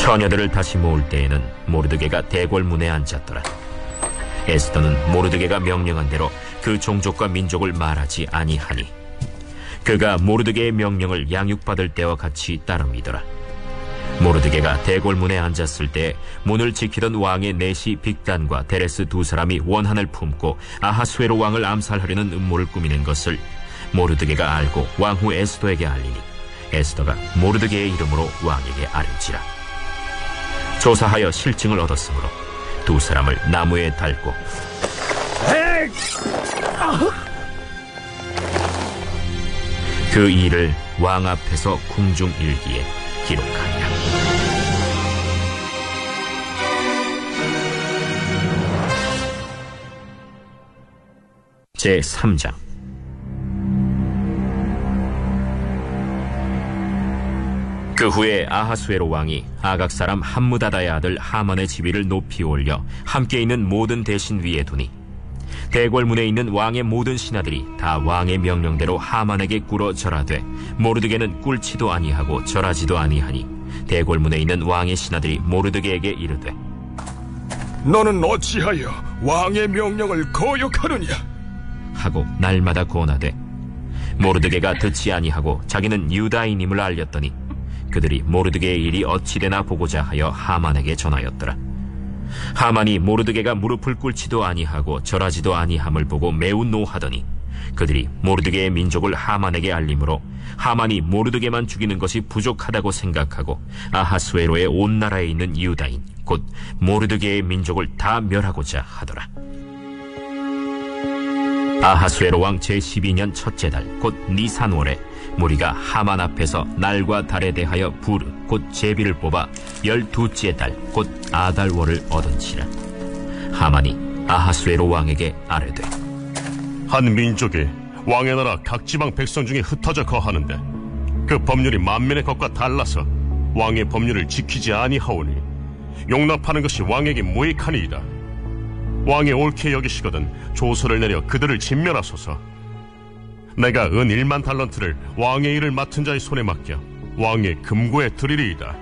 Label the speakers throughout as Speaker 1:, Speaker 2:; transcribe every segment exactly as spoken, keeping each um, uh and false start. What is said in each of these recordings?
Speaker 1: 처녀들을 다시 모을 때에는 모르드게가 대궐문에 앉았더라. 에스더는 모르드게가 명령한 대로 그 종족과 민족을 말하지 아니하니 그가 모르드게의 명령을 양육받을 때와 같이 따릅니더라. 모르드게가 대궐문에 앉았을 때 문을 지키던 왕의 내시 빅단과 데레스 두 사람이 원한을 품고 아하수에로 왕을 암살하려는 음모를 꾸미는 것을 모르드게가 알고 왕후 에스더에게 알리니 에스더가 모르드게의 이름으로 왕에게 아뢰지라. 조사하여 실증을 얻었으므로 두 사람을 나무에 달고 그 일을 왕 앞에서 궁중일기에 기록하니라. 제삼 장. 그 후에 아하수에로 왕이 아각 사람 함무다다의 아들 하만의 지위를 높이 올려 함께 있는 모든 대신 위에 두니 대궐문에 있는 왕의 모든 신하들이 다 왕의 명령대로 하만에게 꿇어 절하되 모르드게는 꿇지도 아니하고 절하지도 아니하니 대궐문에 있는 왕의 신하들이 모르드게에게 이르되
Speaker 2: 너는 어찌하여 왕의 명령을 거역하느냐
Speaker 1: 하고 날마다 권하되 모르드게가 듣지 아니하고 자기는 유다인임을 알렸더니 그들이 모르드게의 일이 어찌되나 보고자 하여 하만에게 전하였더라. 하만이 모르드게가 무릎을 꿇지도 아니하고 절하지도 아니함을 보고 매우 노하더니 그들이 모르드게의 민족을 하만에게 알림으로 하만이 모르드게만 죽이는 것이 부족하다고 생각하고 아하수에로의 온 나라에 있는 유다인 곧 모르드게의 민족을 다 멸하고자 하더라. 아하수에로 왕 제십이 년 첫째 달 곧 니산월에 무리가 하만 앞에서 날과 달에 대하여 부르 곧 제비를 뽑아 열두째 달 곧 아달월을 얻은지라. 하만이 아하수에로 왕에게 아뢰되
Speaker 3: 한 민족이 왕의 나라 각 지방 백성 중에 흩어져 거하는데 그 법률이 만민의 것과 달라서 왕의 법률을 지키지 아니하오니 용납하는 것이 왕에게 무익하니이다. 왕이 옳게 여기시거든 조서를 내려 그들을 진멸하소서. 내가 은 일만 달란트를 왕의 일을 맡은 자의 손에 맡겨 왕의 금고에 드리리이다.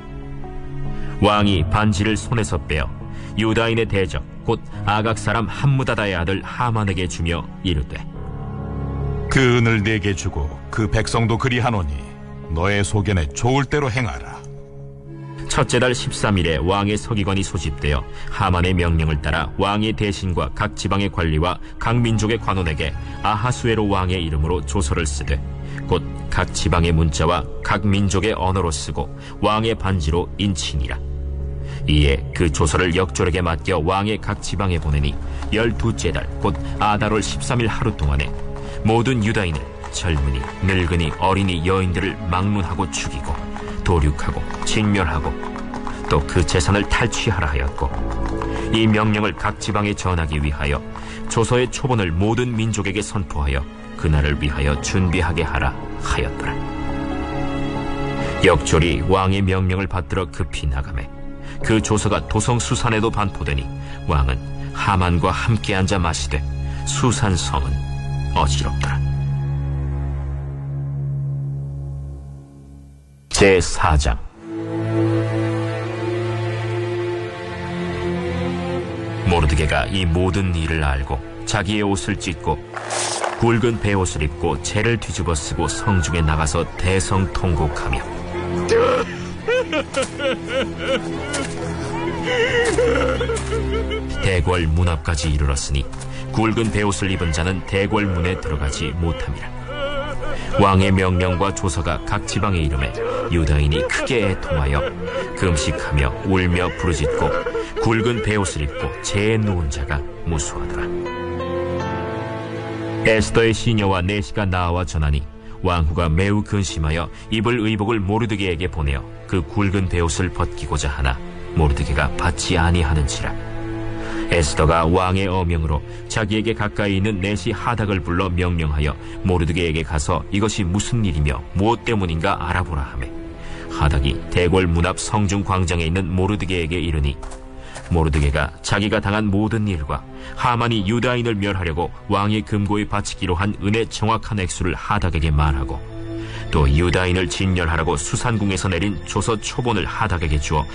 Speaker 1: 왕이 반지를 손에서 빼어 유다인의 대적 곧 아각 사람 함무다다의 아들 하만에게 주며 이르되
Speaker 4: 그 은을 내게 주고 그 백성도 그리하노니 너의 소견에 좋을 대로 행하라.
Speaker 1: 첫째 달 십삼 일에 왕의 서기관이 소집되어 하만의 명령을 따라 왕의 대신과 각 지방의 관리와 각 민족의 관원에게 아하수에로 왕의 이름으로 조서를 쓰되 곧 각 지방의 문자와 각 민족의 언어로 쓰고 왕의 반지로 인치니라. 이에 그 조서를 역졸에게 맡겨 왕의 각 지방에 보내니 열두째 달 곧 아달월 십삼 일 하루 동안에 모든 유다인을 젊은이 늙은이 어린이 여인들을 막론하고 죽이고 도륙하고 진멸하고 또 그 재산을 탈취하라 하였고 이 명령을 각 지방에 전하기 위하여 조서의 초본을 모든 민족에게 선포하여 그날을 위하여 준비하게 하라 하였더라. 역졸이 왕의 명령을 받들어 급히 나가매 그 조서가 도성 수산에도 반포되니 왕은 하만과 함께 앉아 마시되 수산 성은 어지럽더라. 제사 장. 모르드게가 이 모든 일을 알고 자기의 옷을 찢고 굵은 베옷을 입고 재를 뒤집어 쓰고 성중에 나가서 대성통곡하며 대궐 문 앞까지 이르렀으니 굵은 베옷을 입은 자는 대궐 문에 들어가지 못함이라. 왕의 명령과 조서가 각 지방에 이름에 유다인이 크게 애통하여 금식하며 울며 부르짖고 굵은 베옷을 입고 재에 누운 자가 무수하더라. 에스더의 시녀와 내시가 나와 전하니 왕후가 매우 근심하여 입을 의복을 모르드게에게 보내어 그 굵은 베옷을 벗기고자 하나 모르드게가 받지 아니하는지라. 에스더가 왕의 어명으로 자기에게 가까이 있는 내시 하닥을 불러 명령하여 모르드게에게 가서 이것이 무슨 일이며 무엇 때문인가 알아보라 하매 하닥이 대궐 문 앞 성중 광장에 있는 모르드게에게 이르니 모르드게가 자기가 당한 모든 일과 하만이 유다인을 멸하려고 왕의 금고에 바치기로 한 은의 정확한 액수를 하닥에게 말하고 또 유다인을 진멸하라고 수산궁에서 내린 조서 초본을 하닥에게 주어